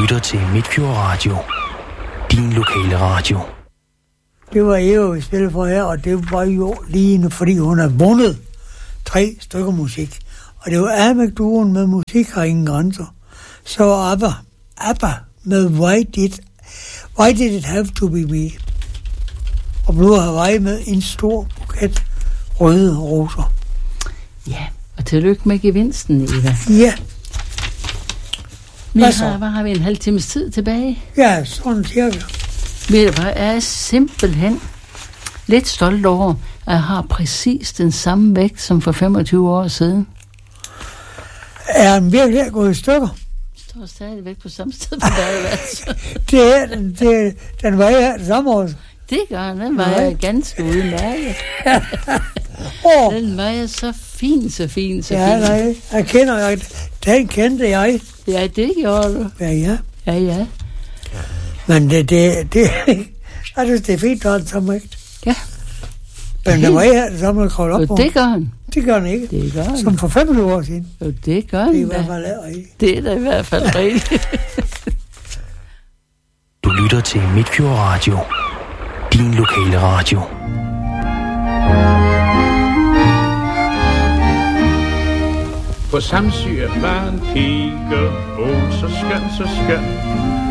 lytter til Midtfjord Radio. Din lokale radio. Det var Eva, vi spillede for her, og det var jo lige nu, fordi hun har vundet 3 stykker musik. Og det var ABBA-duoen med Musik har ingen grænser. Så var ABBA med Why Did It Have To Be Me? Og Blue Hawaii med en stor buket røde roser. Ja, og tillykke med gevinsten, Eva. Ja. Hvad har vi en halv times tid tilbage? Ja, sådan cirka. Ved du hvad, jeg er simpelthen lidt stolt over, at jeg har præcis den samme vægt som for 25 år siden. Er den virkelig gået i stykker? Står stadigvæk på samme sted på badeværelset. Det er den. Den var her det samme år. Det gør den. Var ganske udmærket. Den var jeg så fin. Ja, nej. Jeg kender den kendte jeg. Ja, det gjorde du. Ja. Ja. Men det jeg synes, det er fint, at han så mægt. Ja. Men der var her det samme, der kravle op på. Det gør han. Det gør han ikke. Det gør han. Som for 25 år siden. Jo, det gør han. Det er i hvert fald rigtigt. Det er da i hvert fald rigtigt. Du lytter til Midtfjord Radio. Din lokale radio. På Samsø var en pige, så skøn,